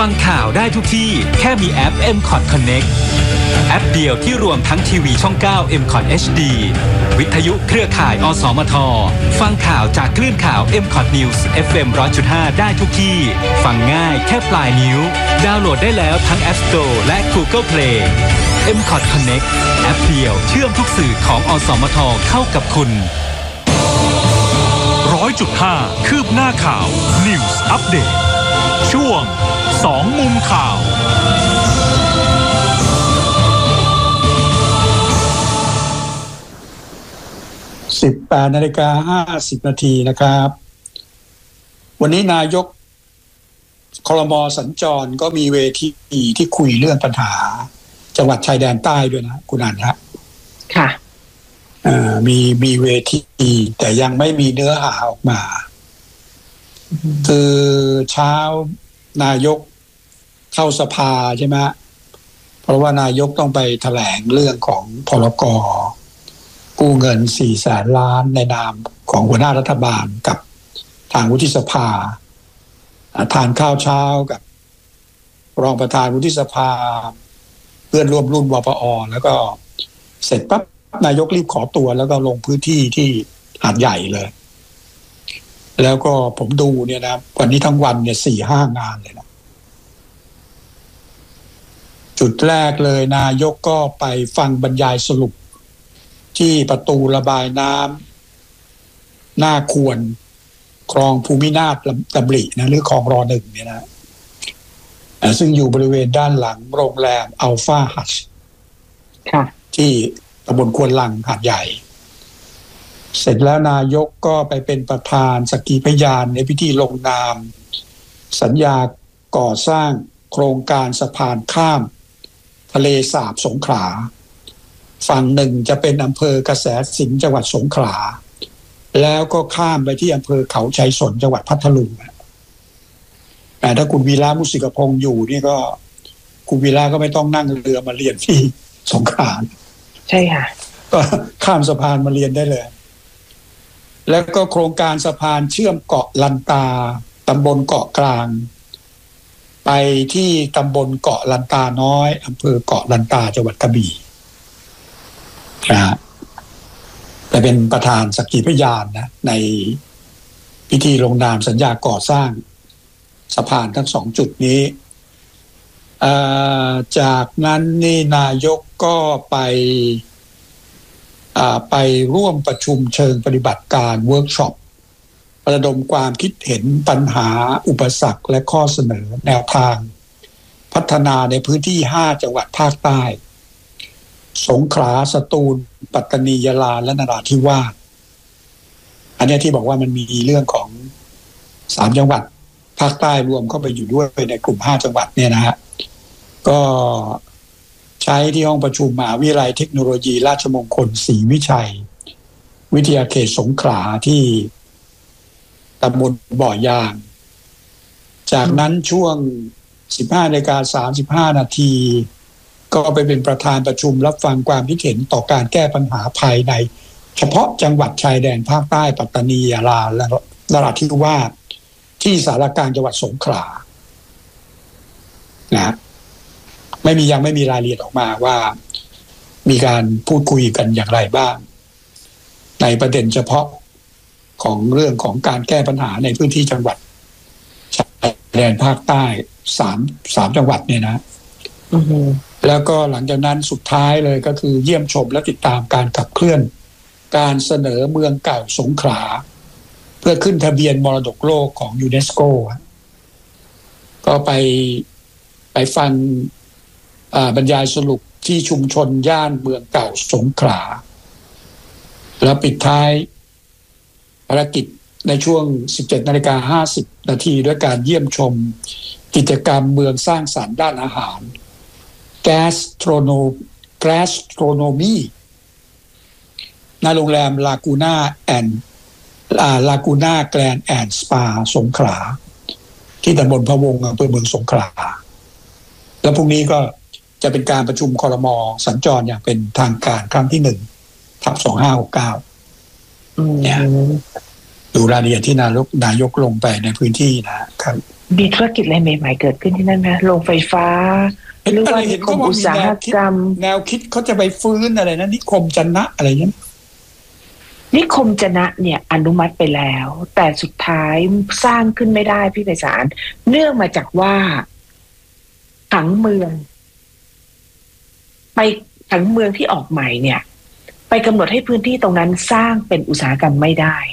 ฟังข่าวได้ทุกที่แค่มีแอป MCOT Connect แอปเดียวที่รวมทั้งทีวีช่อง 9 MCOT HD วิทยุเครือข่ายอสมทฟังข่าวจากคลื่นข่าว MCOT News FM 100.5 ได้ทุกที่ฟังง่ายแค่ปลายนิ้วดาวน์โหลดได้แล้วทั้ง App Store และ Google Play MCOT Connect แอปเดียวเชื่อมทุกสื่อของอสมทเข้ากับคุณ 100.5 คืบหน้าข่าว News Update ช่วง2มุมข่าว 18:50 น.นะครับวันนี้นายกครม.สัญจรก็มีเวทีที่คุยเรื่องปัญหาจังหวัดชายแดนใต้ด้วยนะคุณอันฮะค่ะมีเวทีแต่ยังไม่มีเนื้อหาออกมาคือเช้านายกเข้าสภาใช่ไหมเพราะว่านายกต้องไปแถลงเรื่องของพรก.กู้เงิน400,000 ล้านในนามของหัวหน้ารัฐบาลกับทางวุฒิสภาทานข้าวเช้ากับรองประธานวุฒิสภาเพื่อนร่วมรุ่นวปอ.แล้วก็เสร็จปั๊บนายกรีบขอตัวแล้วก็ลงพื้นที่ที่หาดใหญ่เลยแล้วก็ผมดูเนี่ยนะวันนี้ทั้งวันเนี่ย 4-5 งานเลยนะจุดแรกเลยนายกก็ไปฟังบรรยายสรุปที่ประตูระบายน้ำหน้าควรคลองภูมินาถดำรินะหรือคลองร.1เนี่ยนะซึ่งอยู่บริเวณด้านหลังโรงแรมอัลฟาฮัชที่ตำบลควนลังหาดใหญ่เสร็จแล้วนายกก็ไปเป็นประธานสักขีพยานในพิธีลงนามสัญญาก่อสร้างโครงการสะพานข้ามทะเลสาบสงขลาฝั่งหนึ่งจะเป็นอำเภอกระแสสินจังหวัดสงขลาแล้วก็ข้ามไปที่อำเภอเขาชัยสนจังหวัดพัทลุงแต่ถ้าคุณวีระมุสิกพงษ์อยู่นี่ก็คุณวีระก็ไม่ต้องนั่งเรือมาเรียนที่สงขลาใช่ค่ะก็ข้ามสะพานมาเรียนได้เลยแล้วก็โครงการสะพานเชื่อมเกาะลันตาตำบลเกาะกลางไปที่ตำบลเกาะลันตาน้อยอำเภอเกาะลันตาจังหวัดกระบี่นะแต่เป็นประธานสักขีพยานนะในพิธีลงนามสัญญาก่อสร้างสะพานทั้ง2จุดนี้จากนั้นนี่นายกก็ไปร่วมประชุมเชิงปฏิบัติการเวิร์กช็อประดมความคิดเห็นปัญหาอุปสรรคและข้อเสนอแนวทางพัฒนาในพื้นที่5จังหวัดภาคใต้สงขลาสตูลปัตตานียะลาและนราธิวาสอันนี้ที่บอกว่ามันมีเรื่องของ3จังหวัดภาคใต้รวมเข้าไปอยู่ด้วยในกลุ่ม5จังหวัดเนี่ยนะฮะก็ใช้ที่ห้องประชุมมหาวิทยาลัยเทคโนโลยีราชมงคลศรีวิชัยวิทยาเขตสงขลาที่ตำบลบ่อยางจากนั้นช่วง 15:35 นาทีก็ไปเป็นประธานประชุมรับฟังความคิดเห็นต่อการแก้ปัญหาภายในเฉพาะจังหวัดชายแดนภาคใต้ปัตตานียะลาและนราธิวาสที่ศาลกลางจังหวัดสงขลานะยังไม่มีรายละเอียดออกมาว่ามีการพูดคุยกันอย่างไรบ้างในประเด็นเฉพาะของเรื่องของการแก้ปัญหาในพื้นที่จังหวัดชายแดนภาคใต้3จังหวัดเนี่ยนะแล้วก็หลังจากนั้นสุดท้ายเลยก็คือเยี่ยมชมและติดตามการขับเคลื่อนการเสนอเมืองเก่าสงขลาเพื่อขึ้นทะเบียนมรดกโลกของยูเนสโกก็ไปฟังบรรยายสรุปที่ชุมชนย่านเมืองเก่าสงขลาแล้วปิดท้ายภารกิจในช่วง 17:50 นาทีด้วยการเยี่ยมชมกิจกรรมเมืองสร้างสรรค์ด้านอาหาร gastronomy ณโรงแรมลากูน่าแกรนด์แอนด์สปาสงขลาที่ตำบลพะวงอำเภอเมืองสงขลาแล้วพรุ่งนี้ก็จะเป็นการประชุมครม.สัญจรอย่างเป็นทางการครั้งที่1/2569เนี่ยดูรายละเอียดที่นายกลงไปในพื้นที่นะครับมีธุรกิจอะไรใหม่ๆเกิดขึ้นที่นั่นไหมโรงไฟฟ้าหรือว่านิคมอุตสาหกรรมแนวคิดเขาจะไปฟื้นอะไรนะนิคมจันนะอะไรนั้นนิคมจนะเนี่ยอนุมัติไปแล้วแต่สุดท้ายสร้างขึ้นไม่ได้พี่ไพศาลเนื่องมาจากว่าผังเมืองไปผังเมืองที่ออกใหม่เนี่ยไปกำหนดให้พื้นที่ตรงนั้นสร้างเป็นอุตสาหกรรมไม่ได้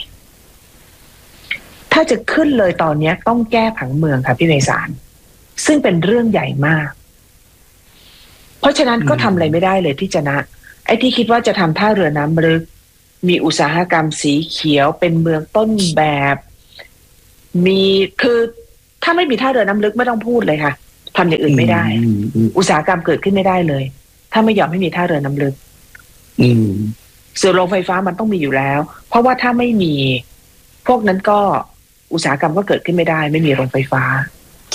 ถ้าจะขึ้นเลยตอนนี้ต้องแก้ผังเมืองค่ะพี่ไพศาลซึ่งเป็นเรื่องใหญ่มากเพราะฉะนั้นก็ทำอะไรไม่ได้เลยที่จะนะไอ้ที่คิดว่าจะทำท่าเรือน้ำลึกมีอุตสาหกรรมสีเขียวเป็นเมืองต้นแบบมีคือถ้าไม่มีท่าเรือน้ำลึกไม่ต้องพูดเลยค่ะทำอย่างอื่นไม่ได้อุตสาหกรรมเกิดขึ้นไม่ได้เลยถ้าไม่ยอมให้มีท่าเรือน้ำลึกส่วนโรงไฟฟ้ามันต้องมีอยู่แล้วเพราะว่าถ้าไม่มีพวกนั้นก็อุตสาหกรรมก็เกิดขึ้นไม่ได้ไม่มีโรงไฟฟ้า